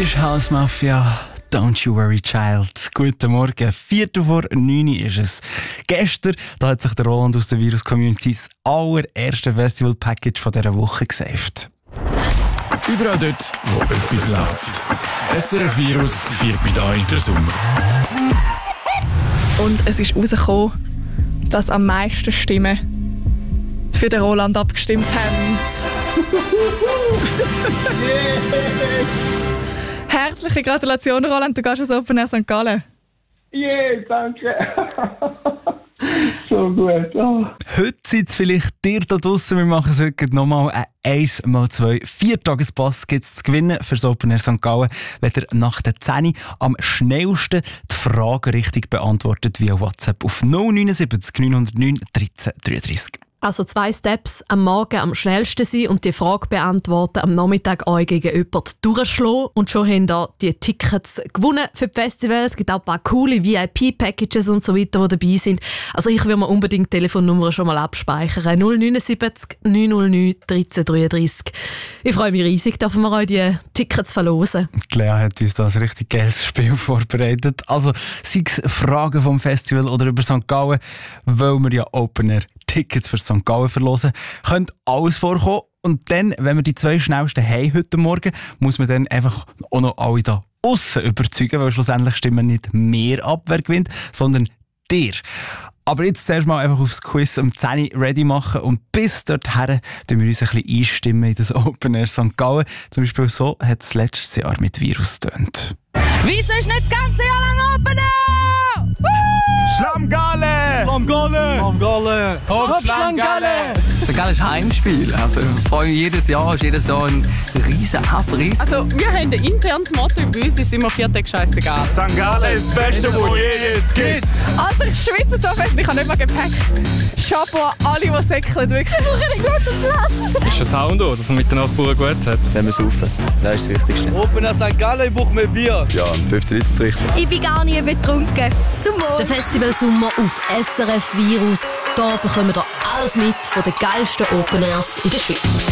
Swedish House Mafia, Don't You Worry Child. Guten Morgen, 8:45 ist es. Gestern da hat sich der Roland aus der Virus-Community das allererste Festival-Package von dieser Woche gesaved. Überall dort, wo etwas läuft. SRF Virus feiert mit euch den Sommer. Und es ist herausgekommen, dass am meisten Stimmen für den Roland abgestimmt haben. Herzliche Gratulation, Roland, du gehst ans Open Air St. Gallen. Danke. So gut. Oh. Heute seid vielleicht dir da draussen. Wir machen es heute nochmal ein 1x2 4-Tages-Pass gibt's zu gewinnen für das Open Air St. Gallen, wenn ihr nach der 10 am schnellsten die Frage richtig beantwortet via WhatsApp auf 079 909 13 33. Also 2 Steps: am Morgen am schnellsten sein und die Frage beantworten, am Nachmittag euch gegen jemanden durchschlagen. Und schon haben da die Tickets gewonnen für die Festivals. Es gibt auch ein paar coole VIP-Packages und so weiter, die dabei sind. Also ich würde mir unbedingt die Telefonnummer schon mal abspeichern. 079 909 13 33. Ich freue mich riesig, dürfen wir euch die Tickets verlosen. Die Lea hat uns da ein richtig geiles Spiel vorbereitet. Also sei es Fragen vom Festival oder über St. Gallen, weil wir ja Open Air Tickets für St. Gallen verlosen, könnte alles vorkommen. Und dann, wenn wir die 2 schnellsten haben heute Morgen, muss man dann einfach auch noch alle da aussen überzeugen, weil schlussendlich stimmen nicht mehr ab, wer gewinnt, sondern dir. Aber jetzt zuerst mal einfach aufs Quiz um 10 Uhr ready machen und bis dorthin tun wir uns ein bisschen einstimmen in das Open Air St. Gallen. Zum Beispiel so hat es letztes Jahr mit Virus getönt. Wieso ist nicht das ganze Jahr lang Open Air? Schlammgalle! Schlammgalle! Schlammgalle! Das ist ein geiles Heimspiel. Also, vor allem jedes Jahr ein riesen Abriss. Also, wir haben ein internes Motto, bei uns ist immer 4 Tage scheissegal. St. Gallen ist das Beste, wo je jetzt gibt. Alter, ich schwitze so fest, ich habe nicht mal Gepäck. Chapeau an alle, die säckeln, wirklich. Ich brauche einen guten Platz. Ist das Sound auch, dass man mit den Nachbarn gut hat? Zusammen saufen. Das ist das Wichtigste. Open Air St. Gallen, ich brauche mehr Bier. Ja, 15 Liter trinken. Ich bin gar nie betrunken. Zum Wohl. Der Festivalsommer auf SRF Virus. Da bekommt ihr alles mit von den geilsten Open Airs in der Schweiz.